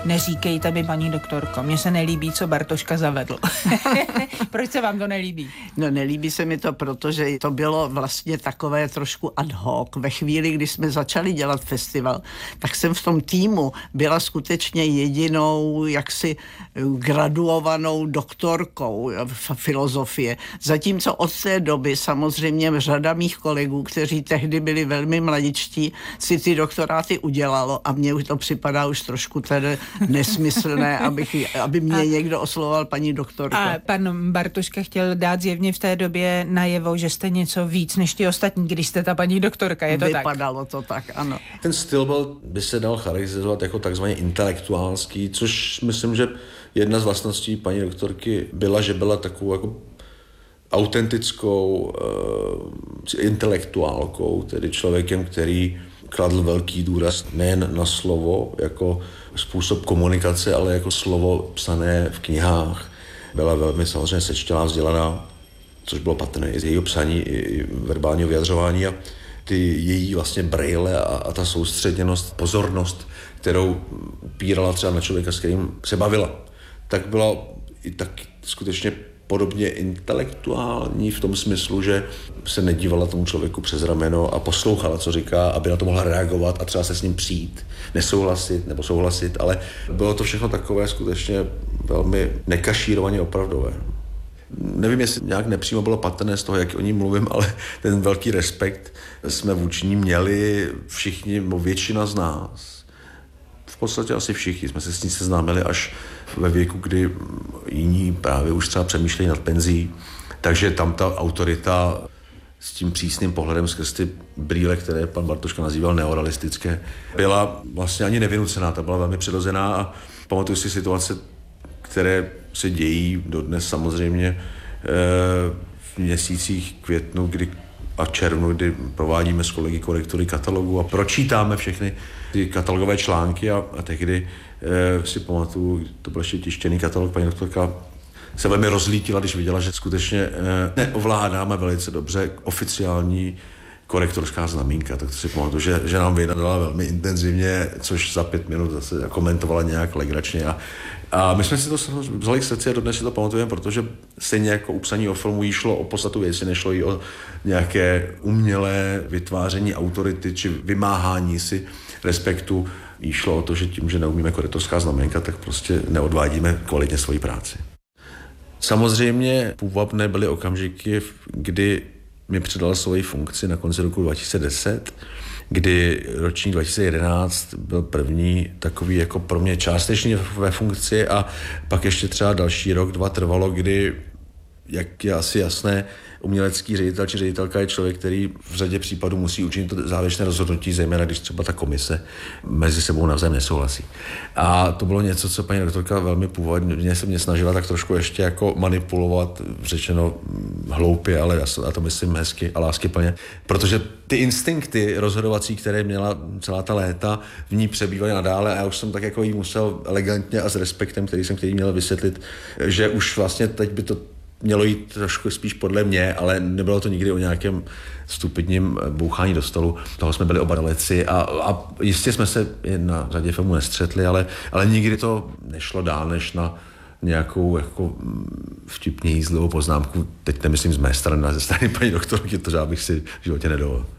neříkejte mi, paní doktorko, mně se nelíbí, co Bartoška zavedl. Proč se vám to nelíbí? No, nelíbí se mi to, protože to bylo vlastně takové trošku ad hoc. Ve chvíli, kdy jsme začali dělat festival, tak jsem v tom týmu byla skutečně jedinou jaksi graduovanou doktorkou v filozofie. Zatímco od té doby samozřejmě řada mých kolegů, kteří tehdy byli velmi mladičtí, si ty doktoráty udělalo a mně už to připadá už trošku tedy nesmyslné, aby mě někdo oslovoval paní doktorko. A pan Bartoška chtěl dát zjevně v té době najevo, že jste něco víc než ti ostatní, když jste ta paní doktorka, je to tak? Vypadalo to tak, ano. Ten styl by se dal charakterizovat jako takzvaně intelektuálský, což myslím, že jedna z vlastností paní doktorky byla, že byla takovou jako autentickou intelektuálkou, tedy člověkem, který kladl velký důraz nejen na slovo jako způsob komunikace, ale jako slovo psané v knihách. Byla velmi samozřejmě sečtělá, vzdělaná, což bylo patrné i z jejího psaní, i verbálního vyjadřování a ty její vlastně brejle a ta soustředěnost, pozornost, kterou upírala třeba na člověka, s kterým se bavila, tak byla i tak skutečně podobně intelektuální v tom smyslu, že se nedívala tomu člověku přes rameno a poslouchala, co říká, aby na to mohla reagovat a třeba se s ním přijít, nesouhlasit nebo souhlasit, ale bylo to všechno takové skutečně velmi nekašírovaně opravdové. Nevím, jestli nějak nepřímo bylo patrné z toho, jak o ní mluvím, ale ten velký respekt jsme vůči ní měli všichni, většina z nás. V podstatě asi všichni jsme se s ní seznámili až ve věku, kdy jiní právě už třeba přemýšlejí nad penzí. Takže tam ta autorita s tím přísným pohledem skrz ty brýle, které pan Bartoška nazýval neorealistické, byla vlastně ani nevynucená, ta byla velmi přirozená a pamatuju si situace, které se dějí dodnes samozřejmě v měsících květnu a červnu, kdy provádíme s kolegy korektury katalogu a pročítáme všechny ty katalogové články a tehdy si pamatuju, to byl ještě tištěný katalog, paní doktorka se velmi rozlítila, když viděla, že skutečně neovládáme velice dobře oficiální korektorská znamínka, tak to si pamatuju, že nám vynadala velmi intenzivně, což za 5 minut zase komentovala nějak legračně a my jsme si to vzali k srdci a dodnes si to pamatujeme, protože stejně jako u psaní o filmu jí šlo o podstatu věci, nešlo jí o nějaké umělé vytváření autority či vymáhání si respektu. Jí šlo o to, že tím, že neumíme korektorská znamenka, tak prostě neodvádíme kvalitně svoji práci. Samozřejmě půvabné byly okamžiky, kdy mi předal svoji funkci na konci roku 2010, kdy ročník 2011 byl první takový jako pro mě částečný ve funkci a pak ještě třeba další rok, 2 trvalo, kdy, jak je asi jasné, umělecký ředitel či ředitelka je člověk, který v řadě případů musí učinit to závěrečné rozhodnutí, zejména když třeba ta komise mezi sebou navzájem nesouhlasí. A to bylo něco, co paní doktorka velmi původně se mě snažila tak trošku ještě jako manipulovat, řečeno hloupě, ale já to myslím hezky a láskyplně, protože ty instinkty rozhodovací, které měla celá ta léta, v ní přebývaly nadále a já už jsem tak jako jí musel elegantně a s respektem, který jsem měl vysvětlit, že už vlastně teď by to mělo jít trošku spíš podle mě, ale nebylo to nikdy o nějakém stupidním bouchání do stolu. Toho jsme byli oba daleci a jistě jsme se na řadě filmů nestřetli, ale nikdy to nešlo dál, než na nějakou jako vtipně jízlivou poznámku. Teď nemyslím z mé strany, ze strany paní doktorky, to já bych si v životě nedovolil.